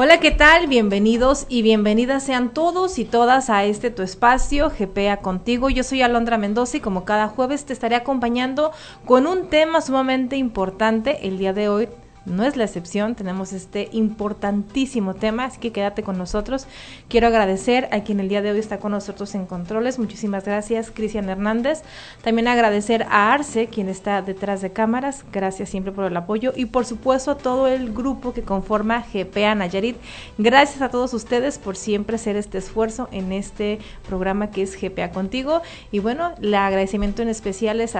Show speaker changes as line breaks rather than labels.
Hola, ¿qué tal? Bienvenidos y bienvenidas sean todos y todas a tu espacio, GPA Contigo. Yo soy Alondra Mendoza y como cada jueves te estaré acompañando con un tema sumamente importante. El día de hoy no es la excepción, tenemos este importantísimo tema, así que quédate con nosotros. Quiero agradecer a quien el día de hoy está con nosotros en controles, muchísimas gracias, Cristian Hernández. También agradecer a Arce, quien está detrás de cámaras, gracias siempre por el apoyo, y por supuesto a todo el grupo que conforma GPA Nayarit. Gracias a todos ustedes por siempre hacer este esfuerzo en este programa que es GPA Contigo. Y bueno, el agradecimiento en especial es